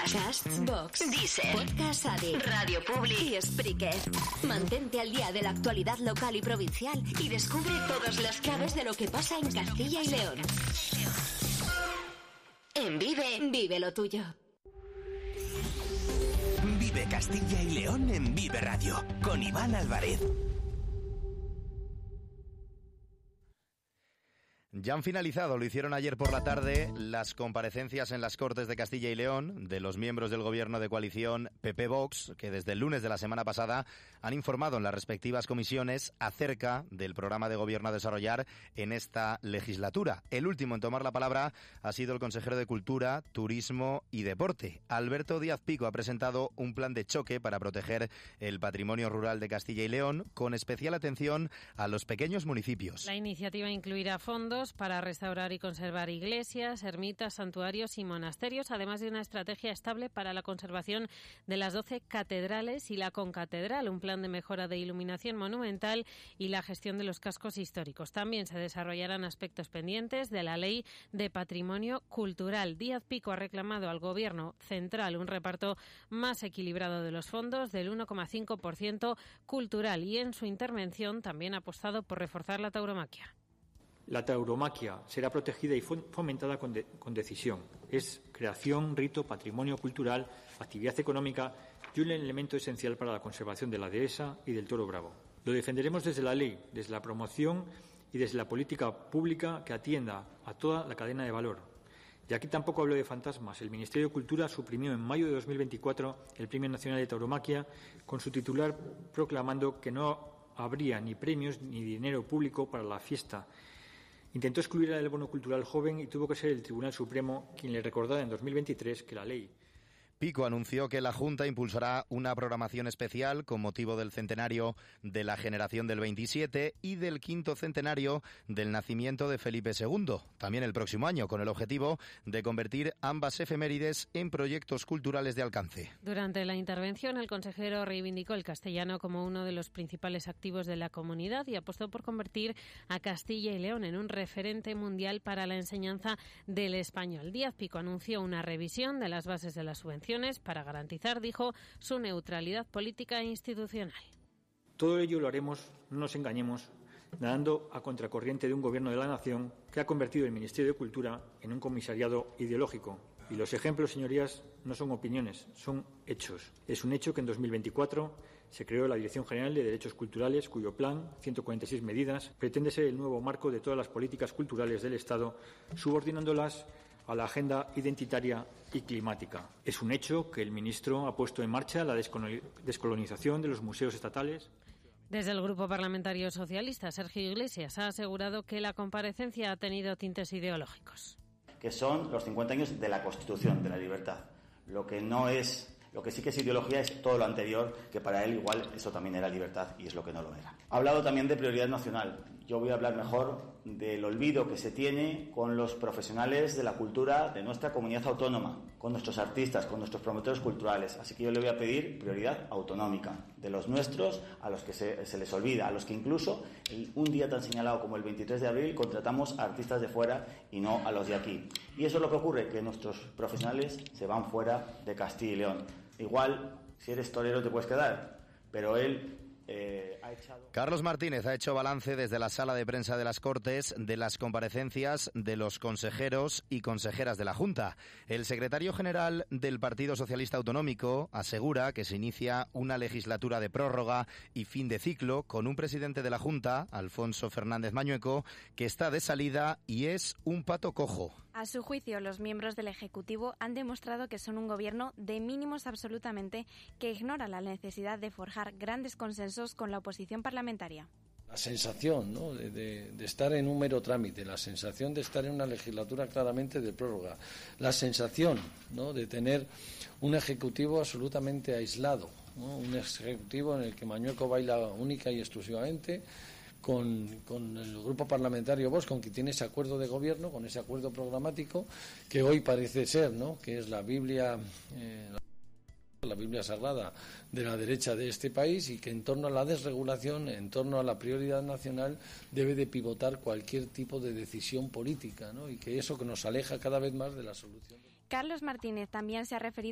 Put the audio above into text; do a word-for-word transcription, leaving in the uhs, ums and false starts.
Cast, Castbox, Deezer, Podcast Addict, Radio Public y Spreaker. Mantente al día de la actualidad local y provincial y descubre todas las claves de lo que pasa en Castilla y León. En Vive, vive lo tuyo. Vive Castilla y León en Vive Radio, con Iván Álvarez. Ya han finalizado, lo hicieron ayer por la tarde, las comparecencias en las Cortes de Castilla y León de los miembros del gobierno de coalición P P-Vox, que desde el lunes de la semana pasada han informado en las respectivas comisiones acerca del programa de gobierno a desarrollar en esta legislatura. El último en tomar la palabra ha sido el consejero de Cultura, Turismo y Deporte. Alberto Díaz Pico ha presentado un plan de choque para proteger el patrimonio rural de Castilla y León, con especial atención a los pequeños municipios. La iniciativa incluirá fondos para restaurar y conservar iglesias, ermitas, santuarios y monasterios, además de una estrategia estable para la conservación de las doce catedrales y la concatedral, un plan de mejora de iluminación monumental y la gestión de los cascos históricos. También se desarrollarán aspectos pendientes de la Ley de Patrimonio Cultural. Díaz Pico ha reclamado al Gobierno central un reparto más equilibrado de los fondos, del uno coma cinco por ciento cultural, y en su intervención también ha apostado por reforzar la tauromaquia. La tauromaquia será protegida y fomentada con, de, con decisión. Es creación, rito, patrimonio cultural, actividad económica y un elemento esencial para la conservación de la dehesa y del toro bravo. Lo defenderemos desde la ley, desde la promoción y desde la política pública que atienda a toda la cadena de valor. Y aquí tampoco hablo de fantasmas. El Ministerio de Cultura suprimió en mayo de dos mil veinticuatro el Premio Nacional de Tauromaquia, con su titular proclamando que no habría ni premios ni dinero público para la fiesta. Intentó excluir el bono cultural joven y tuvo que ser el Tribunal Supremo quien le recordara en dos mil veintitrés que la ley. Pico anunció que la Junta impulsará una programación especial con motivo del centenario de la generación del veintisiete y del quinto centenario del nacimiento de Felipe segundo, también el próximo año, con el objetivo de convertir ambas efemérides en proyectos culturales de alcance. Durante la intervención, el consejero reivindicó el castellano como uno de los principales activos de la comunidad y apostó por convertir a Castilla y León en un referente mundial para la enseñanza del español. Díaz Pico anunció una revisión de las bases de la subvención para garantizar, dijo, su neutralidad política e institucional. Todo ello lo haremos, no nos engañemos, nadando a contracorriente de un gobierno de la nación que ha convertido el Ministerio de Cultura en un comisariado ideológico. Y los ejemplos, señorías, no son opiniones, son hechos. Es un hecho que en dos mil veinticuatro se creó la Dirección General de Derechos Culturales, cuyo plan, ciento cuarenta y seis medidas, pretende ser el nuevo marco de todas las políticas culturales del Estado, subordinándolas a la agenda identitaria y climática. Es un hecho que el ministro ha puesto en marcha la descolonización de los museos estatales. Desde el Grupo Parlamentario Socialista, Sergio Iglesias ha asegurado que la comparecencia ha tenido tintes ideológicos. Que son los cincuenta años de la Constitución, de la libertad. Lo que no es, lo que sí que es ideología es todo lo anterior, que para él igual eso también era libertad y es lo que no lo era. Ha hablado también de prioridad nacional. Yo voy a hablar mejor del olvido que se tiene con los profesionales de la cultura de nuestra comunidad autónoma, con nuestros artistas, con nuestros promotores culturales. Así que yo le voy a pedir prioridad autonómica, de los nuestros a los que se, se les olvida, a los que incluso el, un día tan señalado como el veintitrés de abril contratamos a artistas de fuera y no a los de aquí. Y eso es lo que ocurre, que nuestros profesionales se van fuera de Castilla y León. Igual, si eres torero te puedes quedar, pero él eh, ha echado... Carlos Martínez ha hecho balance desde la sala de prensa de las Cortes de las comparecencias de los consejeros y consejeras de la Junta. El secretario general del Partido Socialista Autonómico asegura que se inicia una legislatura de prórroga y fin de ciclo con un presidente de la Junta, Alfonso Fernández Mañueco, que está de salida y es un pato cojo. A su juicio, los miembros del Ejecutivo han demostrado que son un gobierno de mínimos absolutamente, que ignora la necesidad de forjar grandes consensos con la oposición parlamentaria. La sensación, ¿no?, de, de, de estar en un mero trámite, la sensación de estar en una legislatura claramente de prórroga, la sensación, ¿no?, de tener un Ejecutivo absolutamente aislado, ¿no?, un Ejecutivo en el que Mañueco baila única y exclusivamente Con, con el grupo parlamentario Vox, con quien tiene ese acuerdo de gobierno, con ese acuerdo programático, que hoy parece ser, ¿no?, que es la Biblia, eh, la Biblia sagrada de la derecha de este país, y que en torno a la desregulación, en torno a la prioridad nacional, debe de pivotar cualquier tipo de decisión política, ¿no?, y que eso que nos aleja cada vez más de la solución. Carlos Martínez también se ha referido